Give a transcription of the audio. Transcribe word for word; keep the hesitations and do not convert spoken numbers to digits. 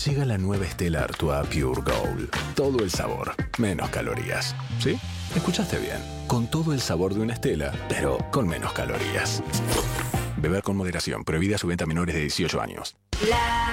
Llega la nueva Stella Artois Pure Gold. Todo el sabor, menos calorías. ¿Sí? Escuchaste bien. Con todo el sabor de una Stella, pero con menos calorías. Beber con moderación. Prohibida su venta a menores de dieciocho años. La